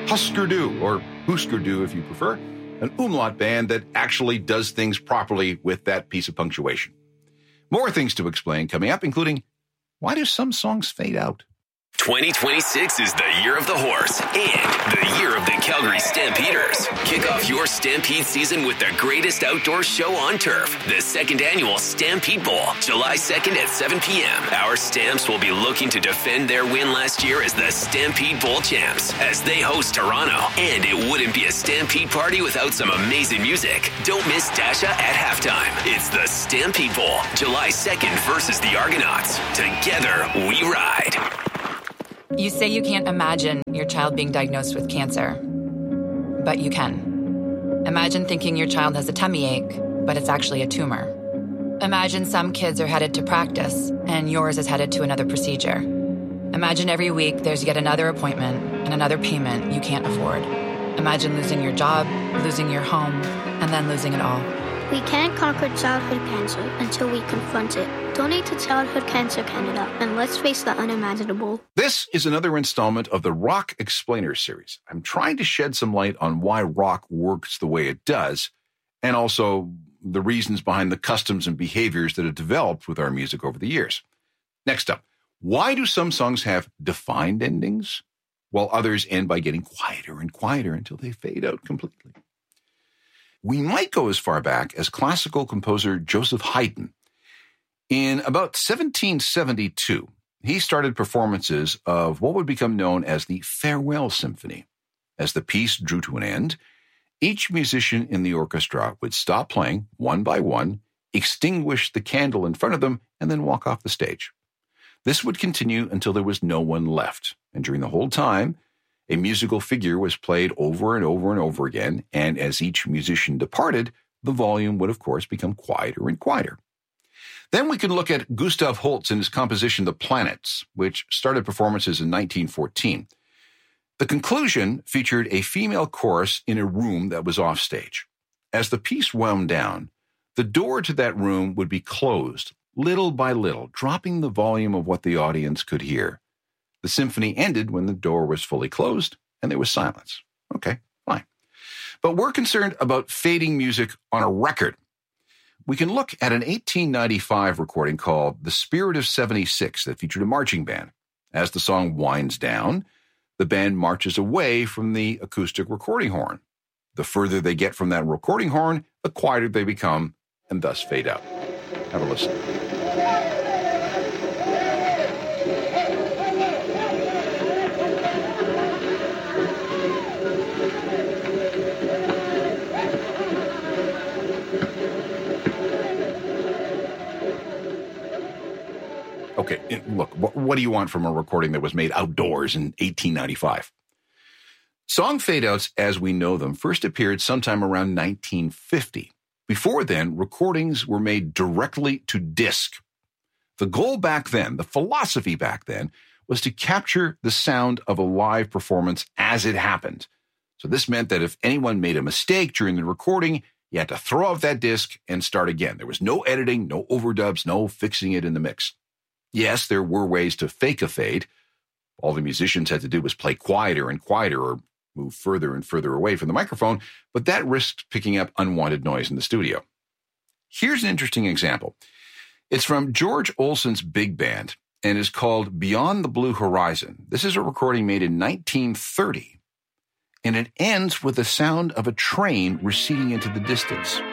Husker Du, or Husker Du if you prefer, an umlaut band that actually does things properly with that piece of punctuation. More things to explain coming up, including why do some songs fade out? 2026 is the year of the horse and the year of the Calgary Stampeders. Kick off your Stampede season with the greatest outdoor show on turf, the second annual Stampede Bowl, July 2nd at 7 p.m. Our Stamps will be looking to defend their win last year as the Stampede Bowl champs as they host Toronto. And it wouldn't be a Stampede party without some amazing music. Don't miss Dasha at halftime. It's the Stampede Bowl, July 2nd versus the Argonauts. Together, we ride. You say you can't imagine your child being diagnosed with cancer, but you can. Imagine thinking your child has a tummy ache, but it's actually a tumor. Imagine some kids are headed to practice, and yours is headed to another procedure. Imagine every week there's yet another appointment and another payment you can't afford. Imagine losing your job, losing your home, and then losing it all. We can't conquer childhood cancer until we confront it. Donate to Childhood Cancer Canada, and let's face the unimaginable. This is another installment of the Rock Explainer series. I'm trying to shed some light on why rock works the way it does, and also the reasons behind the customs and behaviors that have developed with our music over the years. Next up, why do some songs have defined endings, while others end by getting quieter and quieter until they fade out completely? We might go as far back as classical composer Joseph Haydn. In about 1772, he started performances of what would become known as the Farewell Symphony. As the piece drew to an end, each musician in the orchestra would stop playing one by one, extinguish the candle in front of them, and then walk off the stage. This would continue until there was no one left, and during the whole time, a musical figure was played over and over and over again, and as each musician departed, the volume would, of course, become quieter and quieter. Then we can look at Gustav Holst and his composition The Planets, which started performances in 1914. The conclusion featured a female chorus in a room that was offstage. As the piece wound down, the door to that room would be closed, little by little, dropping the volume of what the audience could hear. The symphony ended when the door was fully closed and there was silence. Okay, fine. But we're concerned about fading music on a record. We can look at an 1895 recording called The Spirit of 76 that featured a marching band. As the song winds down, the band marches away from the acoustic recording horn. The further they get from that recording horn, the quieter they become and thus fade out. Have a listen. Okay, look, what do you want from a recording that was made outdoors in 1895? Song fade-outs, as we know them, first appeared sometime around 1950. Before then, recordings were made directly to disc. The goal back then, the philosophy back then, was to capture the sound of a live performance as it happened. So this meant that if anyone made a mistake during the recording, you had to throw out that disc and start again. There was no editing, no overdubs, no fixing it in the mix. Yes, there were ways to fake a fade. All the musicians had to do was play quieter and quieter or move further and further away from the microphone, but that risked picking up unwanted noise in the studio. Here's an interesting example. It's from George Olson's big band and is called Beyond the Blue Horizon. This is a recording made in 1930, and it ends with the sound of a train receding into the distance.